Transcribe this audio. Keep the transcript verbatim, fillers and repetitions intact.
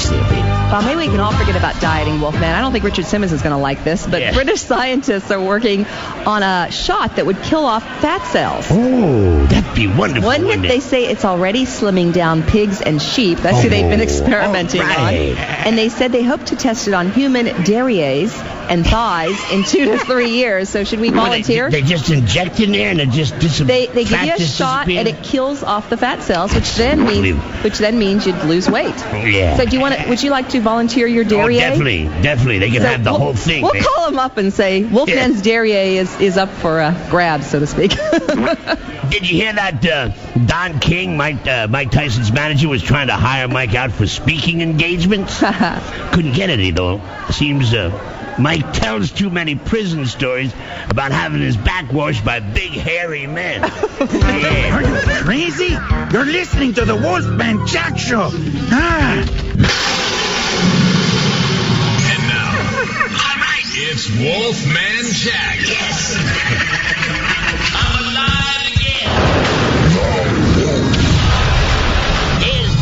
slipping. Well, maybe we can all forget about dieting, Wolfman. I don't think Richard Simmons is going to like this, but Yeah. British scientists are working on a shot that would kill off fat cells. Oh, that'd be wonderful, Wouldn't it? wouldn't They it? say it's already slimming down pigs and sheep. That's who they've been Oh, experimenting all right. on. And they said they hope to test it on human derrieres and thighs in two to three years. So should we Well, volunteer? They, they just inject in there and it just dis- They, they give fat you a just shot disappears? and it kills off the fat cells, which then means which then means you'd lose weight. Yeah. So do you want to? Would you like to volunteer your Oh, derriere? definitely, definitely. They can So have the we'll, whole thing. We'll man. call him up and say Wolfman's derriere is, is up for a grab, so to speak. Did you hear that uh, Don King, Mike uh, Mike Tyson's manager, was trying to hire Mike out for speaking engagements? Couldn't get any, though. Seems uh, Mike tells too many prison stories about having his back washed by big, hairy men. Yeah. Are you crazy? You're listening to the Wolfman Jack Show. Ah. And now, all right, it's Wolfman Jack. Yes.